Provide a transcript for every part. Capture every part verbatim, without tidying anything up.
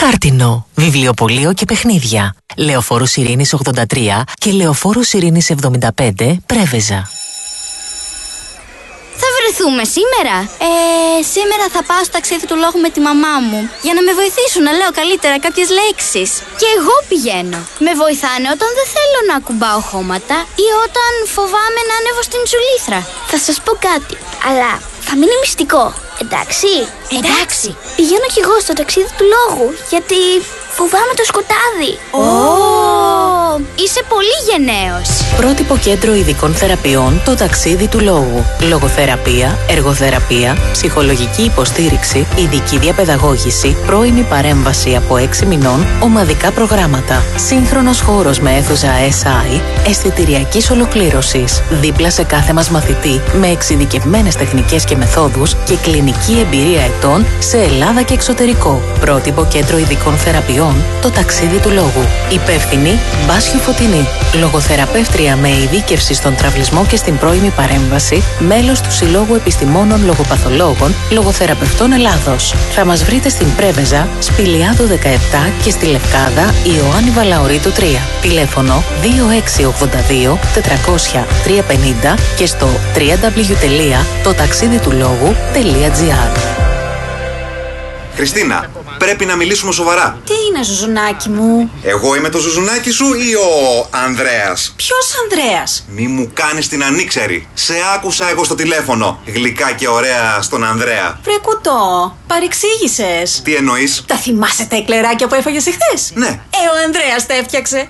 Χάρτινο, βιβλιοπωλείο και παιχνίδια. Λεωφόρος Ειρήνης ογδόντα τρία και Λεωφόρος Ειρήνης εβδομήντα πέντε, Πρέβεζα. Θα βρεθούμε σήμερα. Ε, σήμερα θα πάω στο ταξίδι του λόγου με τη μαμά μου για να με βοηθήσουν να λέω καλύτερα κάποιες λέξεις. Και εγώ πηγαίνω. Με βοηθάνε όταν δεν θέλω να ακουμπάω χώματα ή όταν φοβάμαι να ανέβω στην τσουλήθρα. Θα σας πω κάτι, αλλά θα μείνει μυστικό. Εντάξει. Εντάξει. Πηγαίνω κι εγώ στο ταξίδι του λόγου, γιατί φοβάμαι το σκοτάδι. Ω! Oh. Είσαι πολύ γενναίος. Πρότυπο κέντρο ειδικών θεραπείων, το ταξίδι του λόγου. Λογοθεραπεία, εργοθεραπεία, ψυχολογική υποστήριξη, ειδική διαπαιδαγώγηση, πρώιμη παρέμβαση από έξι μηνών, ομαδικά προγράμματα. Σύγχρονος χώρος με αίθουσα ες άι, αισθητηριακής ολοκλήρωσης. Δίπλα σε κάθε μας μαθητή, με εξειδικευμένες τεχνικές και μεθόδους και κλινική εμπειρία ετών σε Ελλάδα και εξωτερικό. Πρότυπο κέντρο ειδικών θεραπείων, το ταξίδι του λόγου. Υπεύθυνη Μπάσιο Φωτεινή. Λογοθεραπεύτρια με ειδίκευση στον τραυλισμό και στην πρώιμη παρέμβαση, μέλος του Συλλόγου Επιστημόνων Λογοπαθολόγων Λογοθεραπευτών Ελλάδος. Θα μας βρείτε στην Πρέβεζα, Σπηλιάδου δεκαεπτά και στη Λευκάδα Ιωάννη Βαλαωρίτου τρία. Τηλέφωνο δύο έξι ογδόντα δύο τετρακόσια τριακόσια πενήντα και στο double-u double-u double-u τελεία το ταξίδι του λόγου τελεία τζι άρ. Χριστίνα, πρέπει να μιλήσουμε σοβαρά. Τι είναι, Ζουζουνάκι μου? Εγώ είμαι το Ζουζουνάκι σου ή ο Ανδρέας? Ποιος Ανδρέας? Μη μου κάνεις την ανήξερη. Σε άκουσα εγώ στο τηλέφωνο. Γλυκά και ωραία στον Ανδρέα. Βρε κουτό, παρεξήγησες. Τι εννοείς? Τα θυμάσαι τα εκλεράκια που έφαγες εχθές? Ναι. Ε, ο Ανδρέας τα έφτιαξε.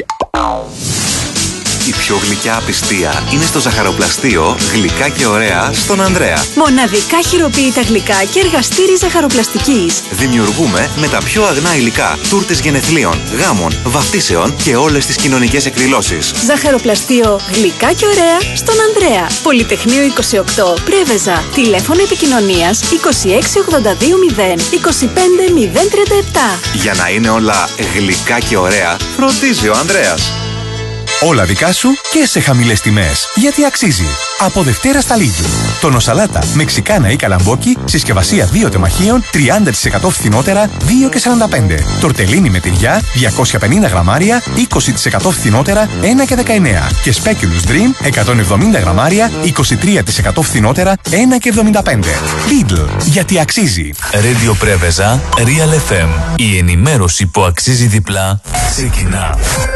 Η πιο γλυκιά απιστία είναι στο ζαχαροπλαστείο Γλυκά και ωραία στον Ανδρέα. Μοναδικά χειροποίητα γλυκά και εργαστήρι ζαχαροπλαστικής. Δημιουργούμε με τα πιο αγνά υλικά τούρτες γενεθλίων, γάμων, βαφτίσεων και όλες τις κοινωνικές εκδηλώσεις. Ζαχαροπλαστείο Γλυκά και ωραία στον Ανδρέα. Πολυτεχνείο είκοσι οκτώ, Πρέβεζα. Τηλέφωνο επικοινωνίας είκοσι έξι ογδόντα δύο μηδέν είκοσι πέντε μηδέν τριάντα επτά. Για να είναι όλα γλυκά και ωραία, φροντίζει ο Ανδρέας. Όλα δικά σου και σε χαμηλές τιμές. Γιατί αξίζει. Από Δευτέρα στα Λίγκη. Τονοσαλάτα, μεξικάνα ή καλαμπόκι, συσκευασία δύο τεμαχίων, τριάντα τοις εκατό φθηνότερα, δύο και σαράντα πέντε. Τορτελίνι με τυριά, διακόσια πενήντα γραμμάρια, είκοσι τοις εκατό φθηνότερα, ένα και δεκαεννέα. Και Speculous Dream, εκατόν εβδομήντα γραμμάρια, είκοσι τρία τοις εκατό φθηνότερα, ένα και εβδομήντα πέντε. Lidl, γιατί αξίζει. Radio Πρέβεζα, Real εφ εμ. Η ενημέρωση που αξίζει διπλά ξεκινά.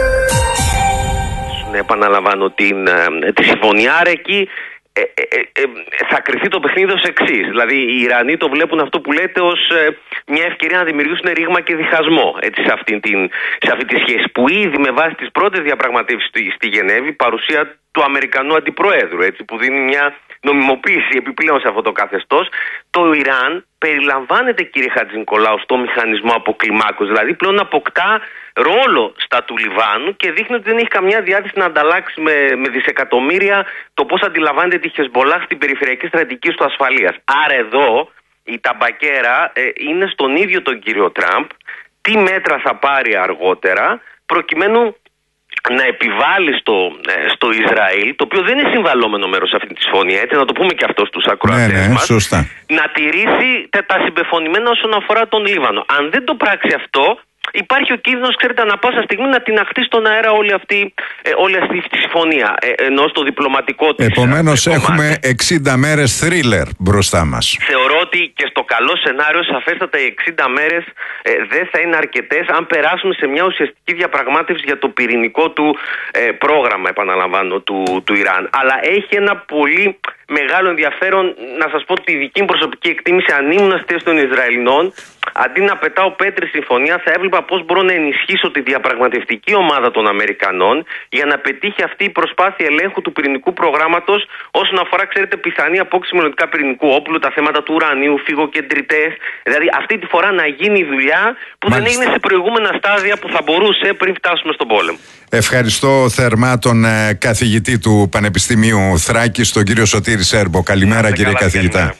Επαναλαμβάνω την, τη συμφωνία. Άρα εκεί ε, ε, ε, θα κρυφτεί το παιχνίδι ως εξής. Δηλαδή οι Ιρανοί το βλέπουν αυτό που λέτε ως ε, μια ευκαιρία να δημιουργήσουν ρήγμα και διχασμό, έτσι, σε, αυτή την, σε αυτή τη σχέση που ήδη με βάση τις πρώτες διαπραγματεύσεις στη, στη Γενέβη, παρουσία του Αμερικανού Αντιπροέδρου, έτσι, που δίνει μια νομιμοποίηση επιπλέον σε αυτό το καθεστώς, το Ιράν περιλαμβάνεται, κύριε Χατζηνικολάου, στο μηχανισμό αποκλιμάκωσης. Δηλαδή πλέον αποκτά ρόλο στα του Λιβάνου και δείχνει ότι δεν έχει καμιά διάθεση να ανταλλάξει με, με δισεκατομμύρια το πώς αντιλαμβάνεται τη Χεσμπολάχ στην περιφερειακή στρατηγική του ασφαλείας. Άρα εδώ η ταμπακέρα ε, είναι στον ίδιο τον κύριο Τραμπ, τι μέτρα θα πάρει αργότερα προκειμένου να επιβάλλει στο, στο Ισραήλ, το οποίο δεν είναι συμβαλόμενο μέρος σε αυτή τη συμφωνία, έτσι, να το πούμε και αυτό στους ακροατές ναι, ναι, μας, σωστά. να τηρήσει τα συμπεφωνημένα όσον αφορά τον Λίβανο. Αν δεν το πράξει αυτό, υπάρχει ο κίνδυνος, ξέρετε, ανά πάσα στιγμή να τυναχτεί στον αέρα όλη αυτή, ε, όλη αυτή τη συμφωνία, ε, ενώ στο διπλωματικό της. Επομένως ε, έχουμε εξήντα μέρες thriller μπροστά μας. Θεωρώ ότι και στο καλό σενάριο σαφέστατα οι εξήντα μέρες ε, δεν θα είναι αρκετές αν περάσουμε σε μια ουσιαστική διαπραγμάτευση για το πυρηνικό του ε, πρόγραμμα, επαναλαμβάνω, του, του Ιράν. Αλλά έχει ένα πολύ μεγάλο ενδιαφέρον, να σας πω τη δική μου προσωπική εκτίμηση, αν ήμουν στη θέση των Ισραηλινών, αντί να πετάω πέτρη συμφωνία, θα έβλεπα πώς μπορώ να ενισχύσω τη διαπραγματευτική ομάδα των Αμερικανών για να πετύχει αυτή η προσπάθεια ελέγχου του πυρηνικού προγράμματος όσον αφορά, ξέρετε, πιθανή απόκτηση μελλοντικά πυρηνικού όπλου, τα θέματα του ουρανίου, φυγοκεντρητές. Δηλαδή αυτή τη φορά να γίνει η δουλειά που Μάλιστα. δεν έγινε σε προηγούμενα στάδια που θα μπορούσε πριν φτάσουμε στον πόλεμο. Ευχαριστώ θερμά τον ε, καθηγητή του Πανεπιστημίου Θράκης, τον κύριο Σωτήρη Σέρμπο. Καλημέρα, κύριε καλά, καθηγητά. Καλημέρα.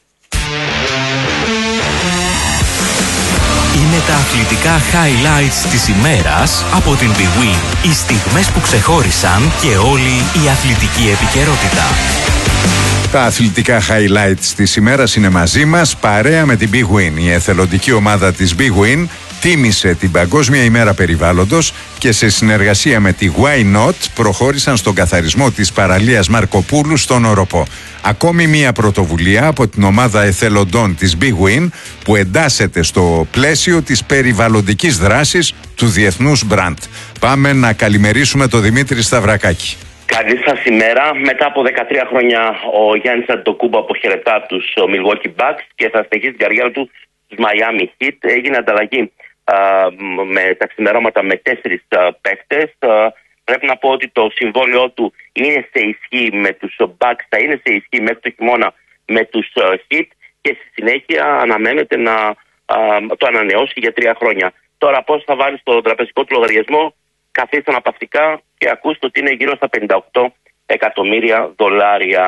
Είναι τα αθλητικά highlights της ημέρας από την Big Win. Οι στιγμές που ξεχώρισαν και όλη η αθλητική επικαιρότητα. Τα αθλητικά highlights της ημέρας είναι μαζί μας, παρέα με την Big Win. Η εθελοντική ομάδα της Big Win τίμησε την Παγκόσμια ημέρα περιβάλλοντος και σε συνεργασία με τη Why Not προχώρησαν στον καθαρισμό της παραλίας Μαρκοπούλου στον Οροπό. Ακόμη μία πρωτοβουλία από την ομάδα εθελοντών της Big Win που εντάσσεται στο πλαίσιο της περιβαλλοντικής δράσης του Διεθνούς Μπραντ. Πάμε να καλημερίσουμε τον Δημήτρη Σταυρακάκη. Καλή σας ημέρα. Μετά από δεκατρία χρόνια ο Γιάννης Αντετοκούνμπο αποχαιρετά τους Milwaukee Bucks και θα συνεχίσει την καριέρα του στους Miami Heat. Έγινε ανταλλαγή α, με τα ξημερώματα με τέσσερις α, παίκτες. Α, πρέπει να πω ότι το συμβόλαιό του είναι σε ισχύ με τους Bucks, θα είναι σε ισχύ μέχρι το χειμώνα με τους α, Heat και στη συνέχεια αναμένεται να α, το ανανεώσει για τρία χρόνια. Τώρα πώς θα βάλει στο τραπεζικό του λογαριασμό, καθίστε αναπαυτικά και ακούστε ότι είναι γύρω στα πενήντα οκτώ εκατομμύρια δολάρια.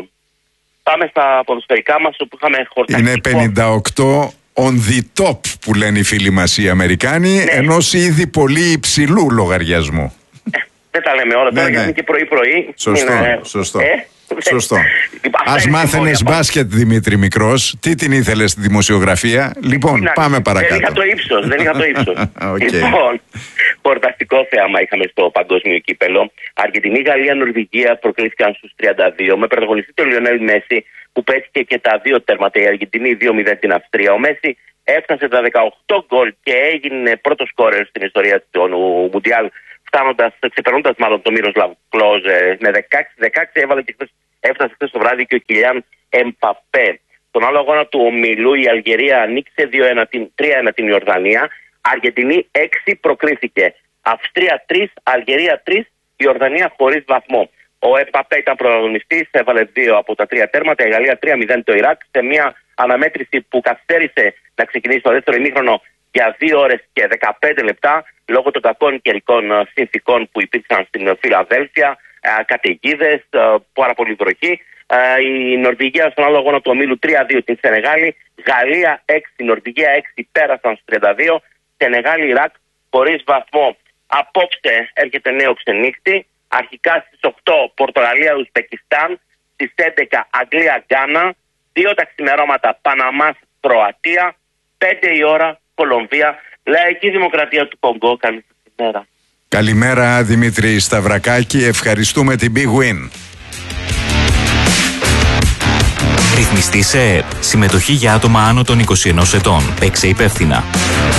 Πάμε στα ποδοσφαιρικά μας όπου είχαμε χορταστικό. Είναι πενήντα οκτώ on the top που λένε οι φίλοι μας οι Αμερικάνοι, ναι. Ενός ήδη πολύ υψηλού λογαριασμού. Ε, δεν τα λέμε όλα τώρα, ναι, γιατί ναι. είναι και πρωί-πρωί. Σωστό, είναι, σωστό. Ε, Σωστό. Ας μάθαινες μπάσκετ, Δημήτρη Μικρός. Τι την ήθελες στη δημοσιογραφία? Λοιπόν, να, πάμε παρακάτω. Δεν είχα το ύψος, δεν είχα το ύψος. Okay. Λοιπόν, χορταστικό θέαμα είχαμε στο παγκόσμιο κύπελο. Αργεντινή, Γαλλία, Νορβηγία προκρίθηκαν στους τριάντα δύο με πρωταγωνιστή τον Λιονέλ Μέση που πέτυχε και τα δύο τέρματα. Η Αργεντινή δύο μηδέν την Αυστρία. Ο Μέση έφτασε τα δεκαοκτώ γκολ και έγινε πρώτος σκόρερ στην ιστορία του Μουντιάλ, φτάνοντας, ξεπερνώντας μάλλον τον Μίροσλαβ Κλόζε με δεκαέξι δεκαέξι, έβαλε και χθες, έφτασε χθες το βράδυ και ο Κιλιάν Εμπαπέ. Στον άλλο αγώνα του ομίλου η Αλγερία ανοίξε τρία ένα την Ιορδανία, Αργεντινή έξι προκρίθηκε, Αυστρία τρία, Αλγερία τρία, Ιορδανία χωρίς βαθμό. Ο Εμπαπέ ήταν πρωταγωνιστής, έβαλε δύο από τα τρία τέρματα, η Γαλλία τρία μηδέν το Ιράκ σε μια αναμέτρηση που καθυστέρησε να ξεκινήσει το δεύτερο ημίχρονο για δύο ώρες και δεκαπέντε λεπτά λόγω των κακών καιρικών συνθηκών που υπήρξαν στην Φιλαδέλφια, καταιγίδες, πάρα πολύ βροχή. Η Νορβηγία στον άλλο αγώνα του ομίλου τρία δύο την Σενεγάλη, Γαλλία έξι, Νορβηγία έξι πέρασαν στους τριάντα δύο, Σενεγάλη Ιράκ χωρίς βαθμό. Απόψε έρχεται νέο ξενύχτη, αρχικά στις οκτώ Πορτογαλία Ουσμπεκιστάν, στις έντεκα Αγγλία Γκάνα, δύο τα ξημερώματα Παναμάς Κροατία, πέντε η ώρα Κολομβία, Λαϊκή Δημοκρατία του Κονγκό. Καλή σας ημέρα. Καλημέρα Δημήτρη Σταυρακάκη, ευχαριστούμε την Big Win. Ρυθμιστή σε ΕΕΠ. Συμμετοχή για άτομα άνω των είκοσι ενός ετών. Παίξε υπεύθυνα.